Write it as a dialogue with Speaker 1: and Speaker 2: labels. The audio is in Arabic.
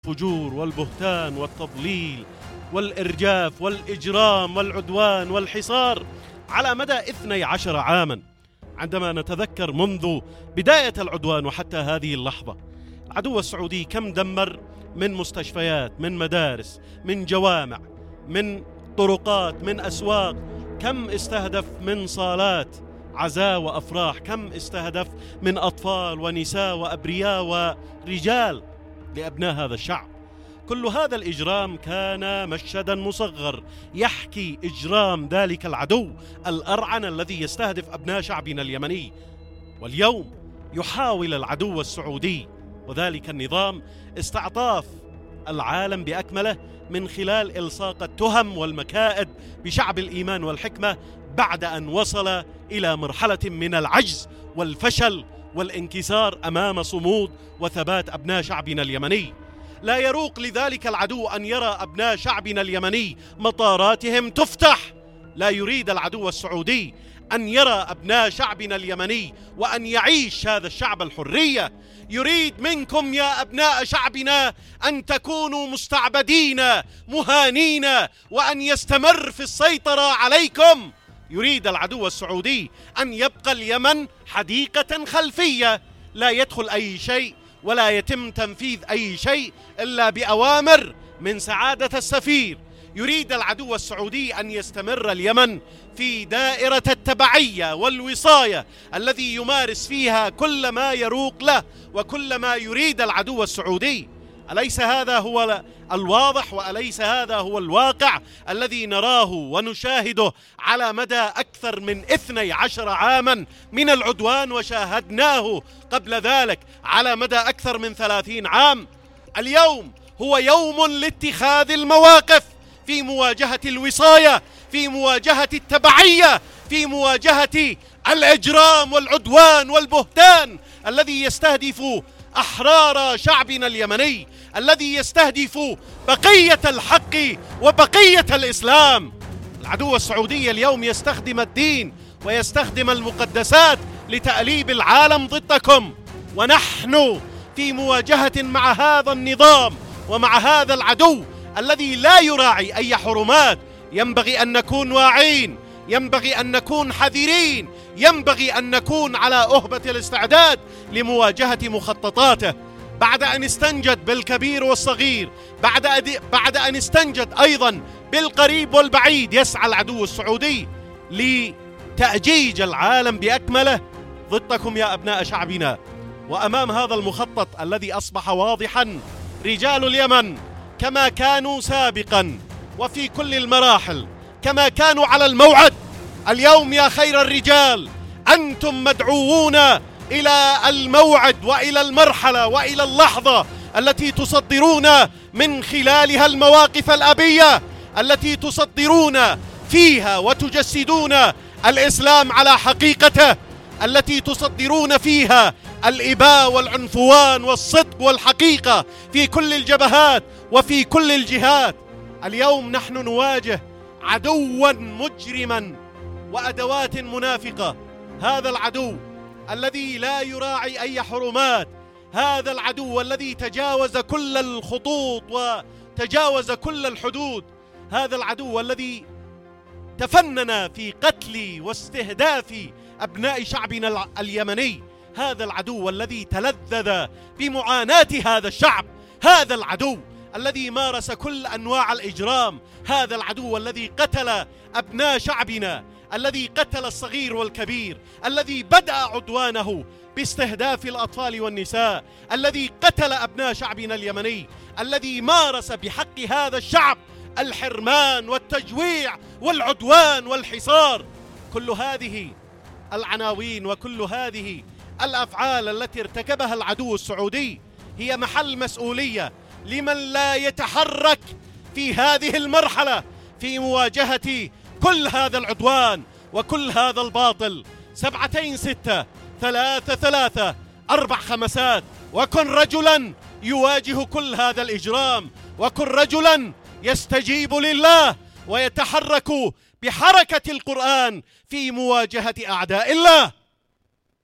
Speaker 1: الفجور والبهتان والتضليل والإرجاف والإجرام والعدوان والحصار على مدى 12 عاما. عندما نتذكر منذ بداية العدوان وحتى هذه اللحظة، العدو السعودي كم دمر من مستشفيات، من مدارس، من جوامع، من طرقات، من أسواق، كم استهدف من صالات عزاء وأفراح، كم استهدف من أطفال ونساء وأبرياء ورجال لأبناء هذا الشعب. كل هذا الإجرام كان مشهدا مصغر يحكي إجرام ذلك العدو الأرعن الذي يستهدف أبناء شعبنا اليمني. واليوم يحاول العدو السعودي وذلك النظام استعطاف العالم بأكمله من خلال إلصاق التهم والمكائد بشعب الإيمان والحكمة بعد أن وصل إلى مرحلة من العجز والفشل والانكسار أمام صمود وثبات أبناء شعبنا اليمني. لا يروق لذلك العدو أن يرى أبناء شعبنا اليمني مطاراتهم تفتح. لا يريد العدو السعودي أن يرى أبناء شعبنا اليمني وأن يعيش هذا الشعب الحرية. يريد منكم يا أبناء شعبنا أن تكونوا مستعبدين مهانين وأن يستمر في السيطرة عليكم. يريد العدو السعودي أن يبقى اليمن حديقة خلفية، لا يدخل أي شيء ولا يتم تنفيذ أي شيء إلا بأوامر من سعادة السفير. يريد العدو السعودي أن يستمر اليمن في دائرة التبعية والوصاية الذي يمارس فيها كل ما يروق له وكل ما يريد العدو السعودي. أليس هذا هو الواضح وأليس هذا هو الواقع الذي نراه ونشاهده على مدى أكثر من 12 عاما من العدوان، وشاهدناه قبل ذلك على مدى أكثر من 30 عام؟ اليوم هو يوم لاتخاذ المواقف في مواجهة الوصاية، في مواجهة التبعية، في مواجهة الإجرام والعدوان والبهتان الذي يستهدف أحرار شعبنا اليمني، الذي يستهدف بقية الحق وبقية الإسلام. العدو السعودي اليوم يستخدم الدين ويستخدم المقدسات لتأليب العالم ضدكم، ونحن في مواجهة مع هذا النظام ومع هذا العدو الذي لا يراعي أي حرمات. ينبغي أن نكون واعين، ينبغي أن نكون حذرين، ينبغي أن نكون على أهبة الاستعداد لمواجهة مخططاته. بعد أن استنجد بالكبير والصغير، بعد أن استنجد أيضا بالقريب والبعيد، يسعى العدو السعودي لتأجيج العالم بأكمله ضدكم يا أبناء شعبنا. وأمام هذا المخطط الذي أصبح واضحا، رجال اليمن كما كانوا سابقا وفي كل المراحل، كما كانوا على الموعد، اليوم يا خير الرجال أنتم مدعوون إلى الموعد وإلى المرحلة وإلى اللحظة التي تصدرون من خلالها المواقف الأبية التي تصدرون فيها وتجسدون الإسلام على حقيقته، التي تصدرون فيها الإباء والعنفوان والصدق والحقيقة في كل الجبهات وفي كل الجهات. اليوم نحن نواجه عدوا مجرما وأدوات منافقة، هذا العدو الذي لا يراعي أي حرمات، هذا العدو الذي تجاوز كل الخطوط وتجاوز كل الحدود، هذا العدو الذي تفنن في قتل واستهداف أبناء شعبنا اليمني، هذا العدو الذي تلذذ بمعاناة هذا الشعب، هذا العدو الذي مارس كل أنواع الإجرام، هذا العدو الذي قتل أبناء شعبنا، الذي قتل الصغير والكبير، الذي بدأ عدوانه باستهداف الأطفال والنساء، الذي قتل أبناء شعبنا اليمني، الذي مارس بحق هذا الشعب الحرمان والتجويع والعدوان والحصار. كل هذه العناوين وكل هذه الأفعال التي ارتكبها العدو السعودي هي محل مسؤولية لمن لا يتحرك في هذه المرحلة في مواجهة كل هذا العدوان وكل هذا الباطل. 7 6 3 3 4 5، وكن رجلا يواجه كل هذا الإجرام، وكن رجلا يستجيب لله ويتحرك بحركة القرآن في مواجهة أعداء الله.